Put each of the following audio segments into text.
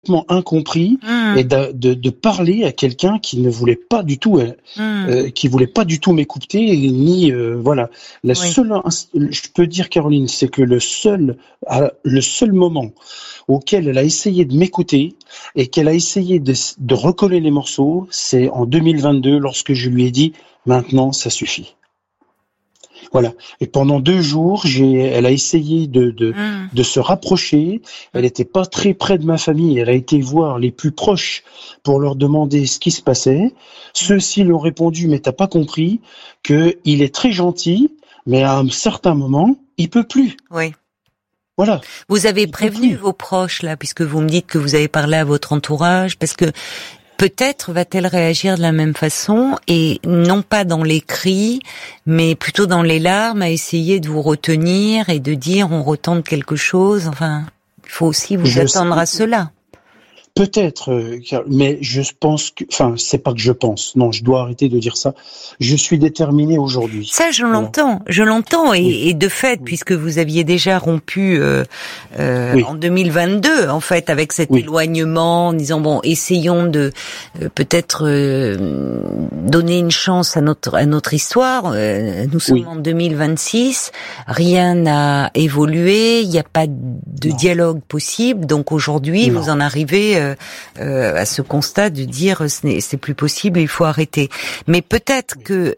incompris et de parler à quelqu'un qui ne voulait pas du tout m'écouter ni voilà. Je peux dire, Caroline, c'est que le seul moment auquel elle a essayé de m'écouter et qu'elle a essayé de recoller les morceaux, c'est en 2022 lorsque je lui ai dit maintenant ça suffit. Voilà. Et pendant 2 jours, elle a essayé de se rapprocher. Elle n'était pas très près de ma famille. Elle a été voir les plus proches pour leur demander ce qui se passait. Ceux-ci lui ont répondu, mais t'as pas compris qu'il est très gentil, mais à un certain moment, il peut plus. Oui. Voilà. Vous avez prévenu vos proches, là, puisque vous me dites que vous avez parlé à votre entourage, parce que peut-être va-t-elle réagir de la même façon, et non pas dans les cris, mais plutôt dans les larmes, à essayer de vous retenir et de dire on retente quelque chose. Enfin, il faut aussi vous attendre à cela. Peut-être, mais je pense que, enfin, c'est pas que je pense. Non, je dois arrêter de dire ça. Je suis déterminé aujourd'hui. Ça, je l'entends, et de fait, puisque vous aviez déjà rompu en 2022, en fait, avec cet éloignement, en disant bon, essayons de peut-être donner une chance à notre histoire. Nous sommes en 2026, rien n'a évolué, il n'y a pas de dialogue possible, donc aujourd'hui, vous en arrivez à ce constat de dire c'est plus possible, il faut arrêter. Mais peut-être que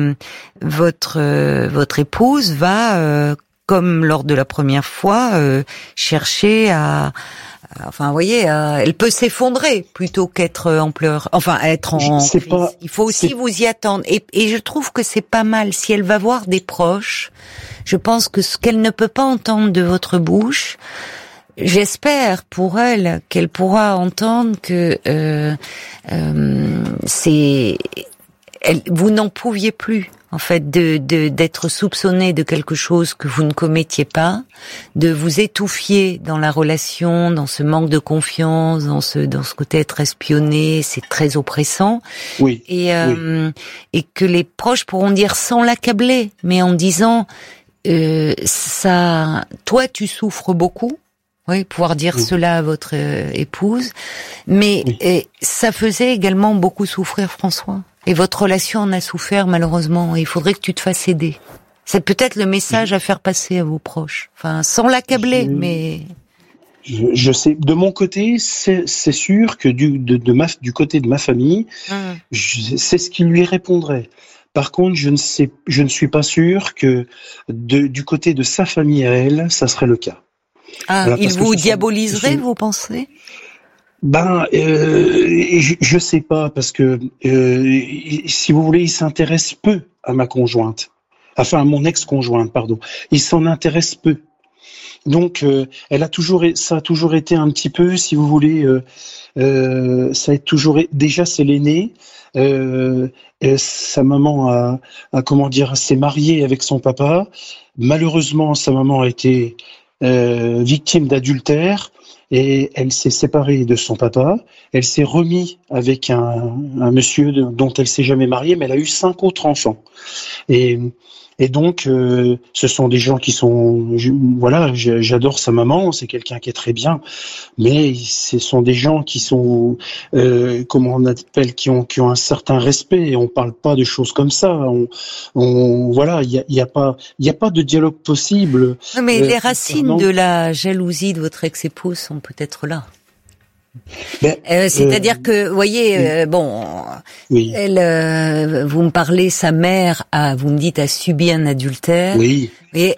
votre épouse va, comme lors de la première fois, chercher enfin, vous voyez, elle peut s'effondrer plutôt qu'être en pleurs. Enfin, être en crise. Il faut aussi vous y attendre. Et je trouve que c'est pas mal. Si elle va voir des proches, je pense que ce qu'elle ne peut pas entendre de votre bouche, j'espère pour elle qu'elle pourra entendre que vous n'en pouviez plus, en fait, d'être soupçonné de quelque chose que vous ne commettiez pas, de vous étouffier dans la relation, dans ce manque de confiance, dans ce côté être espionné, c'est très oppressant. Oui. Et que les proches pourront dire sans l'accabler, mais en disant toi tu souffres beaucoup. Oui, pouvoir dire cela à votre épouse, mais ça faisait également beaucoup souffrir François. Et votre relation en a souffert malheureusement. Et il faudrait que tu te fasses aider. C'est peut-être le message à faire passer à vos proches. Enfin, sans l'accabler, mais. Je sais. De mon côté, c'est sûr que du côté de ma famille, c'est ce qui lui répondrait. Par contre, je ne suis pas sûr que du côté de sa famille à elle, ça serait le cas. Voilà, il vous diaboliserait, vous pensez ? Je sais pas, parce que si vous voulez, il s'intéresse peu à ma conjointe, enfin à mon ex-conjointe, pardon. Il s'en intéresse peu. Donc, ça a toujours été un petit peu, si vous voulez, ça a toujours déjà c'est l'aîné. Sa maman s'est mariée avec son papa. Malheureusement, sa maman a été victime d'adultère et elle s'est séparée de son papa. Elle s'est remise avec un monsieur dont elle s'est jamais mariée, mais elle a eu 5 autres enfants. Et donc, ce sont des gens qui sont, voilà, j'adore sa maman, c'est quelqu'un qui est très bien, mais ce sont des gens qui sont, comment on appelle, qui ont un certain respect. Et on parle pas de choses comme ça. Voilà, il y a pas de dialogue possible. Non, mais les racines de la jalousie de votre ex-épouse sont peut-être là. C'est-à-dire que, vous voyez, elle, vous me parlez, sa mère vous me dites, a subi un adultère. Oui. Et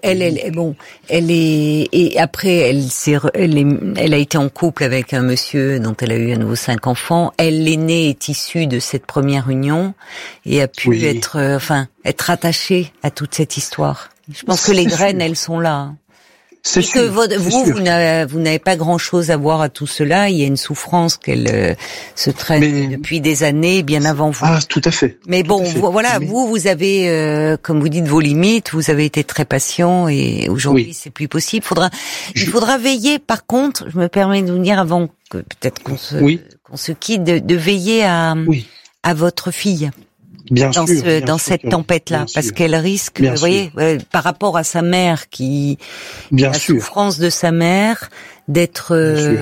et après, elle a été en couple avec un monsieur dont elle a eu à nouveau 5 enfants. Elle, l'aînée, est issue de cette première union et a pu être attachée à toute cette histoire. Je pense que les graines, elles sont là. Et que vous n'avez pas grand-chose à voir à tout cela. Il y a une souffrance qu'elle se traîne depuis des années, bien avant vous. Ah, tout à fait. Mais bon, voilà, vous avez, comme vous dites, vos limites. Vous avez été très patient et aujourd'hui, c'est plus possible. Il faudra veiller. Par contre, je me permets de vous dire avant que peut-être qu'on se quitte, de veiller à votre fille. Dans cette tempête-là, parce qu'elle risque, vous voyez, par rapport à sa mère la souffrance de sa mère, d'être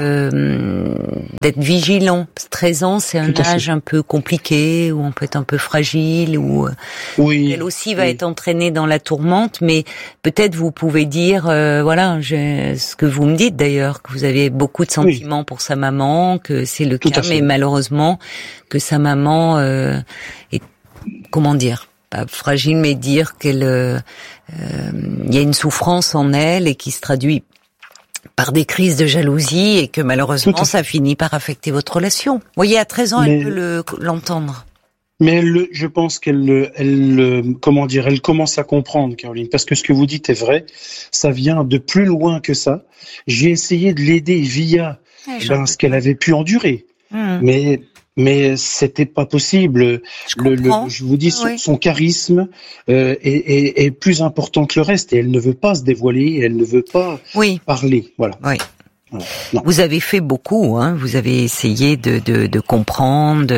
vigilant. 13 ans, c'est un âge un peu compliqué, où on peut être un peu fragile, où elle aussi va être entraînée dans la tourmente, mais peut-être vous pouvez dire, ce que vous me dites d'ailleurs, que vous avez beaucoup de sentiments pour sa maman, que c'est le cas, mais malheureusement, que sa maman est, comment dire, pas fragile, mais dire qu'elle, y a une souffrance en elle et qui se traduit par des crises de jalousie et que malheureusement ça finit par affecter votre relation. Vous voyez, à 13 ans, elle peut l'entendre. Mais je pense qu'elle commence à comprendre, Caroline, parce que ce que vous dites est vrai. Ça vient de plus loin que ça. J'ai essayé de l'aider via ce qu'elle avait pu endurer, mais c'était pas possible. Je vous dis, son charisme est plus important que le reste, et elle ne veut pas se dévoiler, elle ne veut pas parler. Voilà. Oui. Vous avez fait beaucoup, hein. Vous avez essayé de comprendre,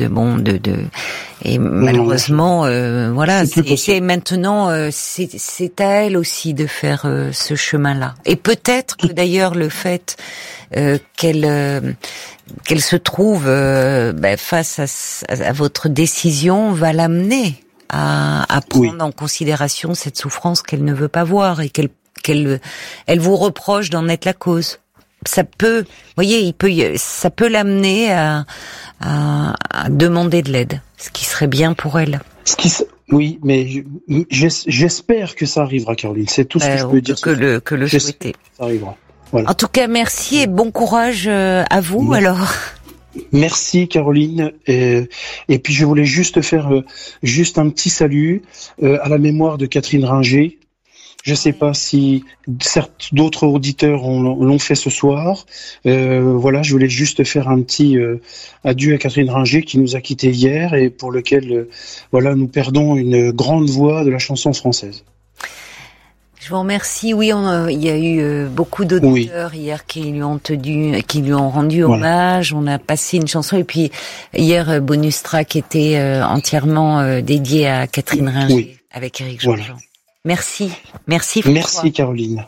et malheureusement, c'est maintenant, c'est à elle aussi de faire ce chemin-là. Et peut-être que d'ailleurs le fait qu'elle se trouve face à votre décision va l'amener à prendre en considération cette souffrance qu'elle ne veut pas voir et elle vous reproche d'en être la cause. Ça peut, ça peut l'amener à demander de l'aide, ce qui serait bien pour elle. Oui, mais j'espère que ça arrivera, Caroline. C'est tout ce que je peux dire. Que le souhaiter. Ça arrivera. Voilà. En tout cas, merci et bon courage à vous. Alors. Merci, Caroline. Et puis je voulais juste faire juste un petit salut à la mémoire de Catherine Ringer. Je ne sais pas si d'autres auditeurs l'ont fait ce soir. Je voulais juste faire un petit adieu à Catherine Ringer qui nous a quittés hier et pour lequel nous perdons une grande voix de la chanson française. Je vous remercie. Oui, il y a eu beaucoup d'auditeurs hier qui lui ont rendu hommage. On a passé une chanson et puis hier bonus track était entièrement dédié à Catherine Ringer avec Éric Jean-Jean. Merci François. Merci Caroline.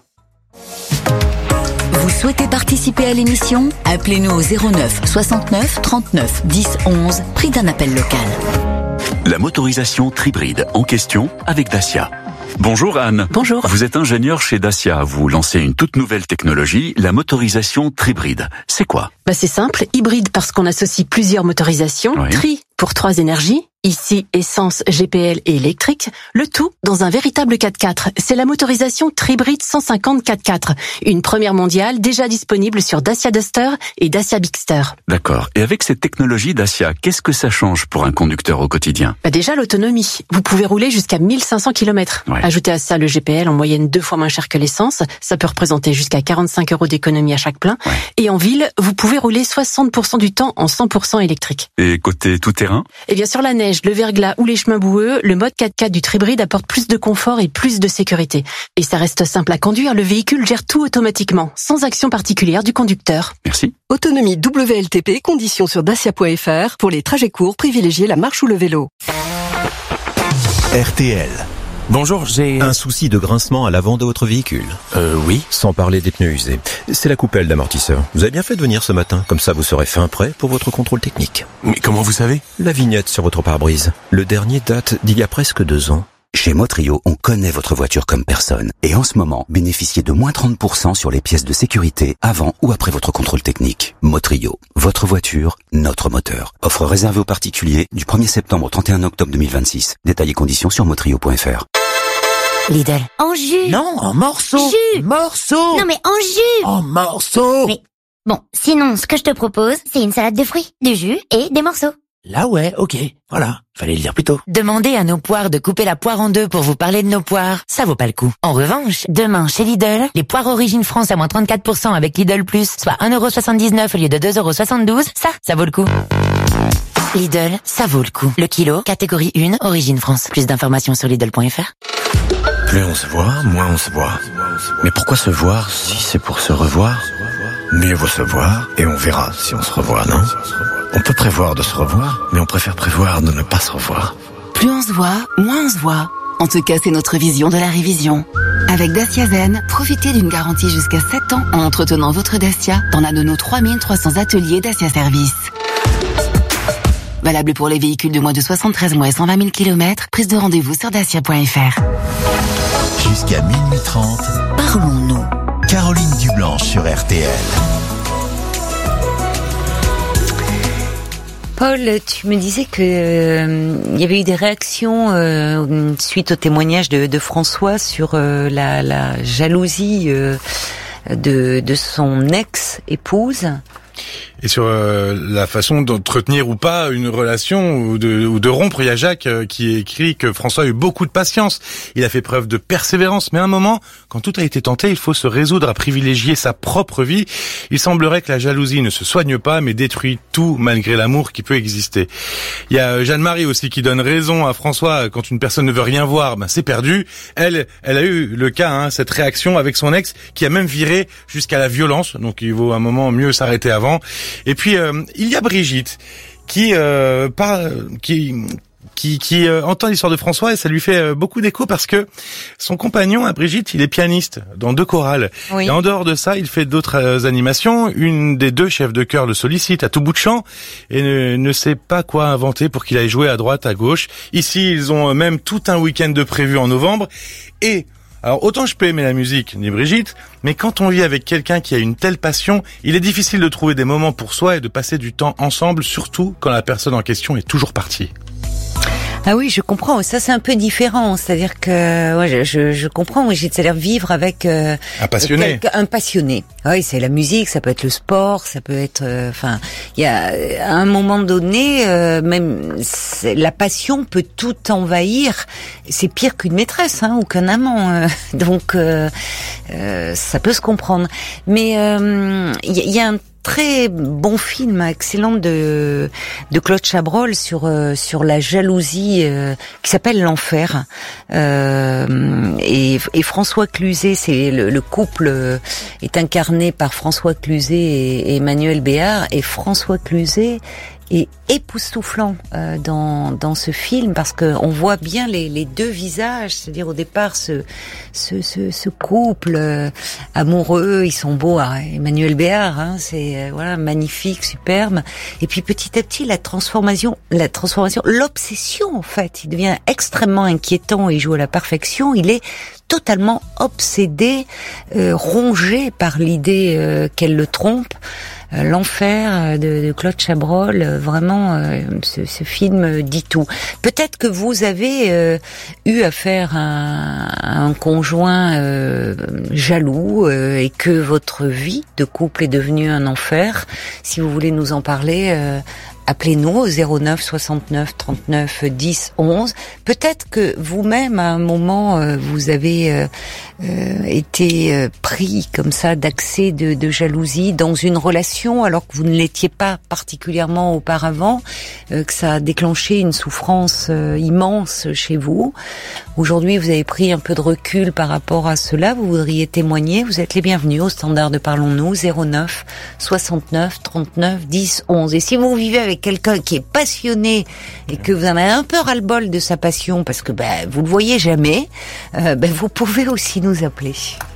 Vous souhaitez participer à l'émission ? Appelez-nous au 09 69 39 10 11, prix d'un appel local. La motorisation Tribride en question avec Dacia. Bonjour Anne. Bonjour. Vous êtes ingénieur chez Dacia. Vous lancez une toute nouvelle technologie, la motorisation Tribride. C'est quoi ? C'est simple, hybride parce qu'on associe plusieurs motorisations, tri pour 3 énergies, ici essence, GPL et électrique, le tout dans un véritable 4x4. C'est la motorisation Tribride 150 4x4, une première mondiale déjà disponible sur Dacia Duster et Dacia Bigster. D'accord. Et avec cette technologie Dacia, qu'est-ce que ça change pour un conducteur au quotidien ? Déjà l'autonomie. Vous pouvez rouler jusqu'à 1500 km. Ajoutez à ça le GPL en moyenne 2 fois moins cher que l'essence. Ça peut représenter jusqu'à 45 € d'économie à chaque plein. Et en ville, vous pouvez rouler 60% du temps en 100% électrique. Et côté tout-terrain ? Et bien sur la neige, le verglas ou les chemins boueux, le mode 4x4 du Tribride apporte plus de confort et plus de sécurité. Et ça reste simple à conduire, le véhicule gère tout automatiquement, sans action particulière du conducteur. Merci. Autonomie WLTP, conditions sur dacia.fr. Pour les trajets courts, privilégiez la marche ou le vélo. RTL. Bonjour, j'ai un souci de grincement à l'avant de votre véhicule. Oui. Sans parler des pneus usés. C'est la coupelle d'amortisseur. Vous avez bien fait de venir ce matin, comme ça vous serez fin prêt pour votre contrôle technique. Mais comment vous savez ? La vignette sur votre pare-brise. Le dernier date d'il y a presque 2 ans. Chez Motrio, on connaît votre voiture comme personne. Et en ce moment, bénéficiez de moins 30% sur les pièces de sécurité avant ou après votre contrôle technique. Motrio, votre voiture, notre moteur. Offre réservée aux particuliers du 1er septembre au 31 octobre 2026. Détails et conditions sur motrio.fr. Lidl. En jus. Non, en morceaux. Jus. Morceaux. Non mais en jus. En morceaux. Mais bon, sinon, ce que je te propose, c'est une salade de fruits, du jus et des morceaux. Là ouais, ok. Voilà, fallait le dire plus tôt. Demandez à nos poires de couper la poire en 2 pour vous parler de nos poires. Ça vaut pas le coup. En revanche, demain chez Lidl, les poires Origine France à moins 34% avec Lidl Plus, soit 1,79€ au lieu de 2,72€, ça vaut le coup. Lidl, ça vaut le coup. Le kilo, catégorie 1, Origine France. Plus d'informations sur Lidl.fr. Plus on se voit, moins on se voit. Mais pourquoi se voir si c'est pour se revoir ? Mieux vaut se voir et on verra si on se revoit, non ? On peut prévoir de se revoir, mais on préfère prévoir de ne pas se revoir. Plus on se voit, moins on se voit. En tout cas, c'est notre vision de la révision. Avec Dacia Zen, profitez d'une garantie jusqu'à 7 ans en entretenant votre Dacia dans l'un de nos 3300 ateliers Dacia Service. Valable pour les véhicules de moins de 73 mois et 120 000 km. Prise de rendez-vous sur dacia.fr. Jusqu'à minuit 30, Parlons-nous. Caroline Dublanche sur RTL. Paul, tu me disais que il y avait eu des réactions suite au témoignage de François sur la jalousie de son ex-épouse. Et sur la façon d'entretenir ou pas une relation ou de rompre. Il y a Jacques qui écrit que François a eu beaucoup de patience. Il a fait preuve de persévérance. Mais à un moment, quand tout a été tenté, il faut se résoudre à privilégier sa propre vie. Il semblerait que la jalousie ne se soigne pas, mais détruit tout malgré l'amour qui peut exister. Il y a Jeanne-Marie aussi qui donne raison à François. Quand une personne ne veut rien voir, c'est perdu. Elle a eu le cas, cette réaction avec son ex qui a même viré jusqu'à la violence. Donc il vaut un moment mieux s'arrêter avant. Et puis il y a Brigitte qui entend l'histoire de François et ça lui fait beaucoup d'écho parce que son compagnon à Brigitte, il est pianiste dans 2 chorales. Oui. Et en dehors de ça, il fait d'autres animations. Une des 2 chefs de chœur le sollicite à tout bout de champ et ne sait pas quoi inventer pour qu'il aille jouer à droite, à gauche. Ici, ils ont même tout un week-end de prévu en novembre. Et alors, autant je peux aimer la musique, ni Brigitte, mais quand on vit avec quelqu'un qui a une telle passion, il est difficile de trouver des moments pour soi et de passer du temps ensemble, surtout quand la personne en question est toujours partie. Ah oui, je comprends. Ça, c'est un peu différent. C'est-à-dire que, ouais, je comprends. Oui, c'est-à-dire vivre avec un passionné. Un passionné. Oui, c'est la musique, ça peut être le sport, ça peut être. Enfin, il y a à un moment donné, même la passion peut tout envahir. C'est pire qu'une maîtresse, ou qu'un amant. Donc, ça peut se comprendre. Mais il y a un très bon film, excellent de Claude Chabrol sur la jalousie qui s'appelle L'Enfer. Et François Cluzet, c'est le couple est incarné par François Cluzet et Emmanuel Béard. Et François Cluzet est époustouflant dans ce film parce que on voit bien les 2 visages, c'est-à-dire au départ ce couple amoureux, ils sont beaux, Emmanuel Béard, c'est magnifique, superbe, et puis petit à petit la transformation, l'obsession en fait, il devient extrêmement inquiétant, il joue à la perfection, il est totalement obsédé, rongé par l'idée qu'elle le trompe. L'Enfer de Claude Chabrol, vraiment, ce film dit tout. Peut-être que vous avez eu affaire à un conjoint jaloux et que votre vie de couple est devenue un enfer. Si vous voulez nous en parler, appelez-nous au 09 69 39 10 11. Peut-être que vous-même, à un moment, vous avez été pris comme ça d'accès de jalousie dans une relation alors que vous ne l'étiez pas particulièrement auparavant, que ça a déclenché une souffrance immense chez vous. Aujourd'hui, vous avez pris un peu de recul par rapport à cela, vous voudriez témoigner, vous êtes les bienvenus au standard de Parlons-nous, 09 69 39 10 11. Et si vous vivez avec quelqu'un qui est passionné et que vous en avez un peu ras-le-bol de sa passion parce que vous le voyez jamais, vous pouvez aussi nous appeler.